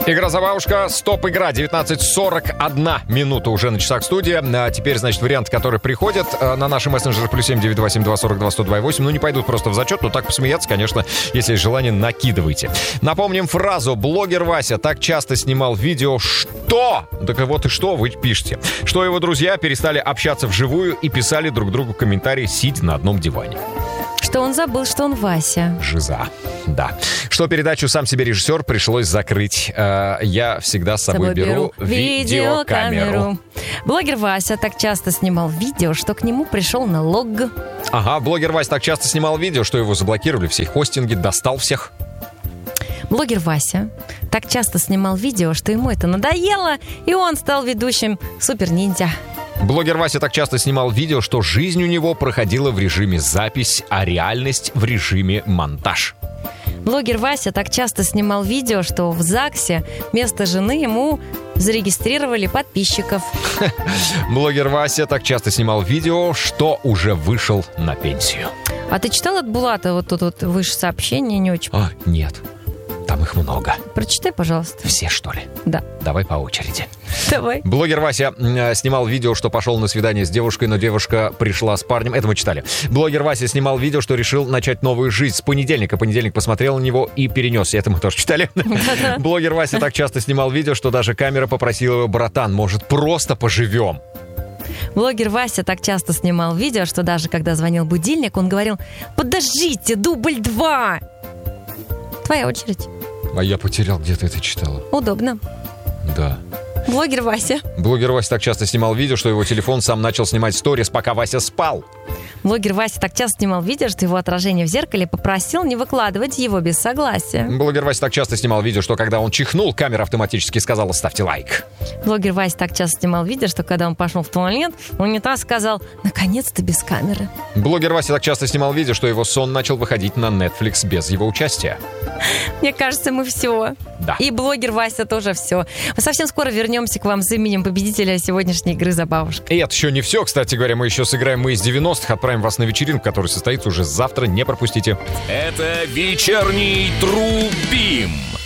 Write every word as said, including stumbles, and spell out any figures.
Игра-забавушка, стоп-игра, девятнадцать сорок одна минута уже на часах студии. А теперь, значит, варианты, которые приходят на наши мессенджеры плюс семь девять два семь два сорок два сто два восемь, ну, не пойдут просто в зачет, но так посмеяться, конечно, если есть желание, накидывайте. Напомним фразу. Блогер Вася так часто снимал видео, что... Так вот и что вы пишете. Что его друзья перестали общаться вживую и писали друг другу комментарии, сидя на одном диване. Что он забыл, что он Вася. Жиза, да. Что передачу «Сам себе режиссер» пришлось закрыть. Э, я всегда с собой, с собой беру, беру видеокамеру. Блогер Вася так часто снимал видео, что к нему пришел налог. Ага, блогер Вася так часто снимал видео, что его заблокировали все хостинги, достал всех. Блогер Вася так часто снимал видео, что ему это надоело, и он стал ведущим «Супер-ниндзя». Блогер Вася так часто снимал видео, что жизнь у него проходила в режиме запись, а реальность в режиме монтаж. Блогер Вася так часто снимал видео, что в ЗАГСе вместо жены ему зарегистрировали подписчиков. Блогер Вася так часто снимал видео, что уже вышел на пенсию. А ты читал от Булата вот тут вот выше сообщение, не очень? А, нет. Там их много. Прочитай, пожалуйста. Все, что ли? Да. Давай по очереди. Давай. Блогер Вася э, снимал видео, что пошел на свидание с девушкой, но девушка пришла с парнем. Это мы читали. Блогер Вася снимал видео, что решил начать новую жизнь с понедельника. Понедельник посмотрел на него и перенесся. Это мы тоже читали. Блогер Вася так часто снимал видео, что даже камера попросила его: братан, может, просто поживем? Блогер Вася так часто снимал видео, что даже когда звонил будильник, он говорил: подождите, дубль два. Твоя очередь. А я потерял, где ты это читала. Удобно. Да. Блогер Вася. Блогер Вася так часто снимал видео, что его телефон сам начал снимать сторис, пока Вася спал. Блогер Вася так часто снимал видео, что его отражение в зеркале попросил не выкладывать его без согласия. Блогер Вася так часто снимал видео, что когда он чихнул, камера автоматически сказала: ставьте лайк. Блогер Вася так часто снимал видео, что когда он пошел в туалет, унитаз сказал: наконец-то без камеры. Блогер Вася так часто снимал видео, что его сон начал выходить на Netflix без его участия. Мне кажется, мы все. Да. И блогер Вася тоже все. Мы совсем скоро вернемся к вам с именем победителя сегодняшней игры «Забавушка». И это еще не все, кстати говоря. Мы еще сыграем «Мы из девяностых», отправим вас на вечеринку, которая состоится уже завтра. Не пропустите. Это вечерний Трубим.